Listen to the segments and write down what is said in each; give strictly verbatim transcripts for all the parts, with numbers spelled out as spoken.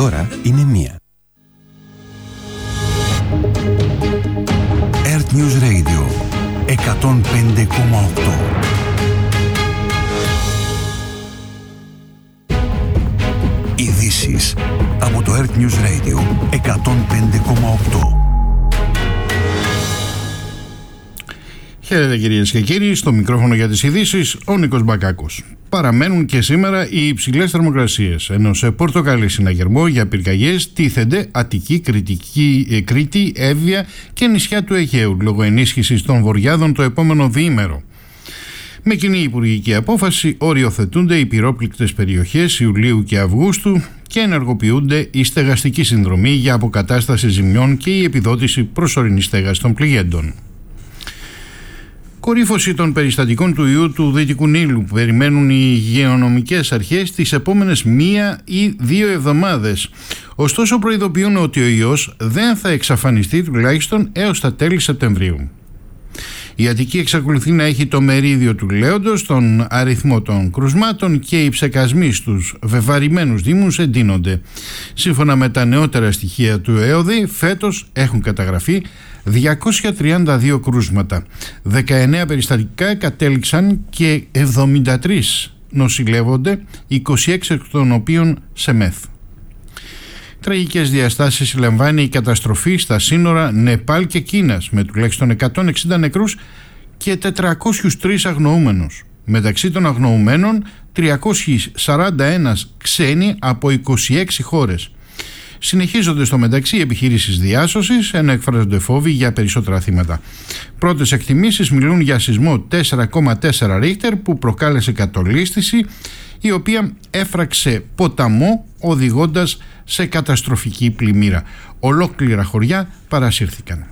ώρα είναι μία. Earth News Radio εκατόν πέντε κόμμα οκτώ. Ειδήσεις από το Earth News Radio εκατόν πέντε κόμμα οκτώ. Χαίρετε κυρίες και κύριοι, στο μικρόφωνο για τις ειδήσεις ο Νίκος Μπακάκος. Παραμένουν και σήμερα οι υψηλές θερμοκρασίες, ενώ σε πορτοκαλί συναγερμό για πυρκαγιές τίθενται Αττική, Κρητική, Κρήτη, Εύβοια και νησιά του Αιγαίου, λόγω ενίσχυσης των βορειάδων το επόμενο διήμερο. Με κοινή υπουργική απόφαση οριοθετούνται οι πυρόπληκτες περιοχές Ιουλίου και Αυγούστου και ενεργοποιούνται η στεγαστική συνδρομή για αποκατάσταση ζημιών και η επιδότηση προσωρινής στέγασης των πληγέντων. Κορύφωση των περιστατικών του ιού του Δυτικού Νείλου που περιμένουν οι υγειονομικές αρχές τις επόμενες μία ή δύο εβδομάδες. Ωστόσο προειδοποιούν ότι ο ιός δεν θα εξαφανιστεί τουλάχιστον έως τα τέλη Σεπτεμβρίου. Η Αττική εξακολουθεί να έχει το μερίδιο του λέοντος, τον αριθμό των κρουσμάτων και οι ψεκασμοί στους βεβαρημένους δήμους εντείνονται. Σύμφωνα με τα νεότερα στοιχεία του ΕΟΔΗ, φέτος έχουν καταγραφεί διακόσια τριάντα δύο κρούσματα. δεκαεννέα περιστατικά κατέληξαν και εβδομήντα τρία νοσηλεύονται, είκοσι έξι εκ των οποίων σε μεθ. Τραγικές διαστάσεις λαμβάνει η καταστροφή στα σύνορα Νεπάλ και Κίνας με τουλάχιστον εκατόν εξήντα νεκρούς και τετρακόσιους τρεις αγνοούμενους. Μεταξύ των αγνοουμένων τριακόσιοι σαράντα ένα ξένοι από είκοσι έξι χώρες. Συνεχίζονται στο μεταξύ επιχείρησεις διάσωσης, ενώ εκφράζονται φόβοι για περισσότερα θύματα. Πρώτες εκτιμήσεις μιλούν για σεισμό τέσσερα κόμμα τέσσερα Ρίχτερ που προκάλεσε κατολίσθηση, η οποία έφραξε ποταμό οδηγώντας σε καταστροφική πλημμύρα. Ολόκληρα χωριά παρασύρθηκαν.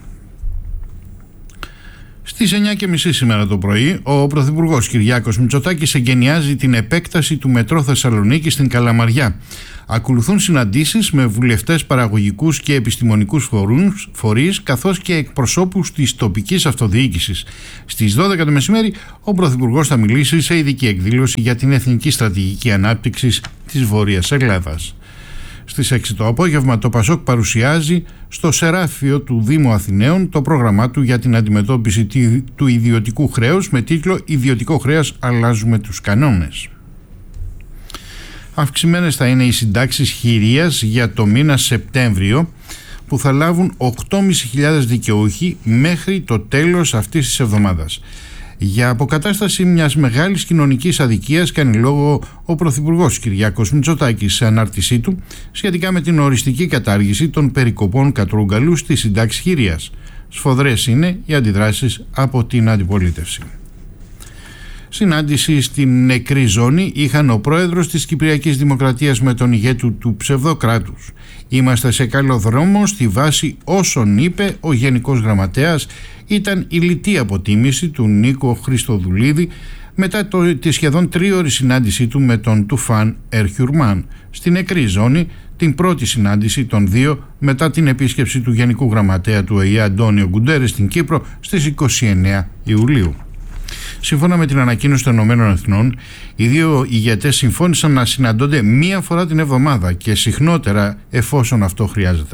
Στις εννιά και μισή σήμερα το πρωί, ο Πρωθυπουργός Κυριάκος Μητσοτάκης εγκαινιάζει την επέκταση του μετρό Θεσσαλονίκη στην Καλαμαριά. Ακολουθούν συναντήσεις με βουλευτές, παραγωγικούς και επιστημονικούς φορείς, καθώς και εκπροσώπους της τοπικής αυτοδιοίκησης. Στις δώδεκα το μεσημέρι, ο Πρωθυπουργός θα μιλήσει σε ειδική εκδήλωση για την εθνική στρατηγική ανάπτυξη της Βόρειας Ελλάδας. Στις έξι το απόγευμα το Πασόκ παρουσιάζει στο Σεράφιο του Δήμου Αθηναίων το πρόγραμμά του για την αντιμετώπιση του ιδιωτικού χρέους με τίτλο «Ιδιωτικό χρέος, αλλάζουμε τους κανόνες». Αυξημένες θα είναι οι συντάξεις χειρίας για το μήνα Σεπτέμβριο που θα λάβουν οκτώ χιλιάδες πεντακόσιοι δικαιούχοι μέχρι το τέλος αυτής της εβδομάδας. Για αποκατάσταση μιας μεγάλης κοινωνικής αδικίας κάνει λόγο ο Πρωθυπουργός Κυριάκος Μητσοτάκης σε ανάρτησή του σχετικά με την οριστική κατάργηση των περικοπών κατρούγκαλου στη συντάξη χειρίας. Σφοδρές είναι οι αντιδράσεις από την αντιπολίτευση. Συνάντηση στην νεκρή ζώνη είχαν ο πρόεδρος της Κυπριακής Δημοκρατίας με τον ηγέτη του ψευδοκράτους. Είμαστε σε καλό δρόμο στη βάση όσων είπε ο Γενικός Γραμματέας, ήταν η λιτή αποτίμηση του Νίκο Χριστοδουλίδη μετά το, τη σχεδόν τρίωρη συνάντησή του με τον Τουφάν Ερχιουρμάν στην νεκρή ζώνη, την πρώτη συνάντηση των δύο μετά την επίσκεψη του Γενικού Γραμματέα του ΟΗΕ Αντώνιο Γκουντέρες στην Κύπρο στις είκοσι εννέα Ιουλίου. Σύμφωνα με την ανακοίνωση των Ηνωμένων Εθνών, οι δύο ηγετές συμφώνησαν να συναντώνται μία φορά την εβδομάδα και συχνότερα εφόσον αυτό χρειάζεται.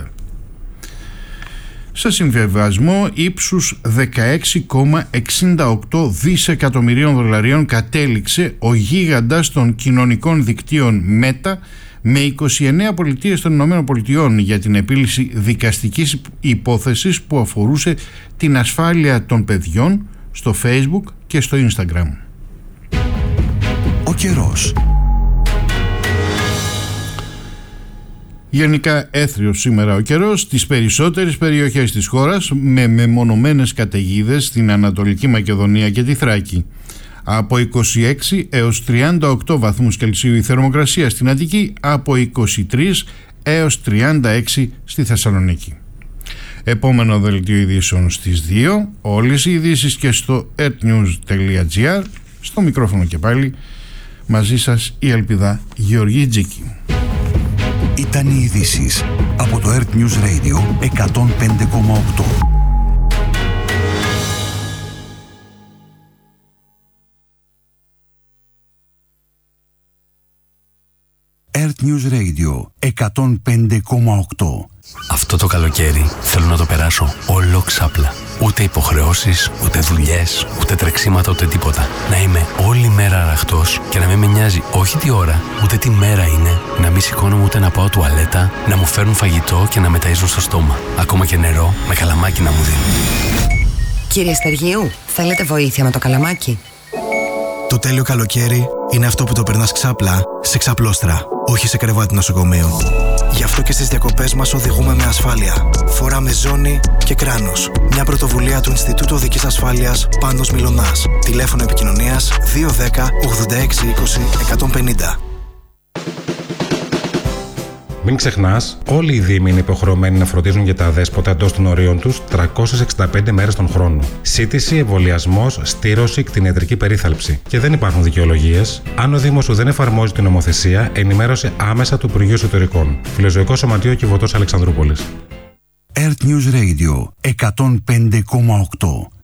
Σε συμβιβασμό ύψους δεκαέξι κόμμα εξήντα οκτώ δισεκατομμυρίων δολαρίων κατέληξε ο γίγαντας των κοινωνικών δικτύων Μέτα με είκοσι εννέα πολιτείες των Ηνωμένων Πολιτειών για την επίλυση δικαστικής υπόθεσης που αφορούσε την ασφάλεια των παιδιών στο Facebook και στο Instagram. Ο καιρός. Γενικά έθριος σήμερα ο καιρός στις περισσότερες περιοχές της χώρας με μεμονωμένες καταιγίδες στην Ανατολική Μακεδονία και τη Θράκη. Από είκοσι έξι έως τριάντα οκτώ βαθμούς Κελσίου η θερμοκρασία στην Αττική, από είκοσι τρία έως τριάντα έξι στη Θεσσαλονίκη. Επόμενο δελτίο ειδήσεων στις δύο, όλες οι ειδήσεις και στο earthnews τελεία gr. Στο μικρόφωνο και πάλι μαζί σας η ελπιδά Γεωργή Τζίκη. Ήταν οι ειδήσεις από το Earth News Radio εκατόν πέντε κόμμα οκτώ. Earth News Radio εκατόν πέντε κόμμα οκτώ. Αυτό το καλοκαίρι θέλω να το περάσω όλο ξάπλα. Ούτε υποχρεώσεις, ούτε δουλειές, ούτε τρεξίματα, ούτε τίποτα. Να είμαι όλη μέρα αραχτός και να μην με νοιάζει όχι τι ώρα, ούτε τι μέρα είναι. Να μην σηκώνομαι ούτε να πάω τουαλέτα, να μου φέρνουν φαγητό και να με ταΐζουν στο στόμα. Ακόμα και νερό με καλαμάκι να μου δίνουν. Κύριε Στεργίου, θέλετε βοήθεια με το καλαμάκι? Το τέλειο καλοκαίρι είναι αυτό που το περνάς ξάπλα σε ξαπλώστρα, όχι σε κρεβάτι νοσοκομείου. Γι' αυτό και στις διακοπές μας οδηγούμε με ασφάλεια. Φοράμε ζώνη και κράνος. Μια πρωτοβουλία του Ινστιτούτου Οδικής Ασφάλειας Πάνος Μιλωνάς. Τηλέφωνο επικοινωνίας δύο ένα μηδέν ογδόντα έξι είκοσι εκατόν πενήντα. Μην ξεχνάς, όλοι οι δήμοι είναι υποχρεωμένοι να φροντίζουν για τα αδέσποτα εντός των ορίων τους τριακόσιες εξήντα πέντε μέρες τον χρόνο. Σύντηση, εμβολιασμός, στήρωση, κτηνιατρική περίθαλψη. Και δεν υπάρχουν δικαιολογίες. Αν ο Δήμος σου δεν εφαρμόζει την νομοθεσία, ενημέρωσε άμεσα του Υπουργείου Εσωτερικών. Φιλοζωικό Σωματείο Κιβωτός Αλεξανδρούπολης. Earth News Radio εκατόν πέντε κόμμα οκτώ.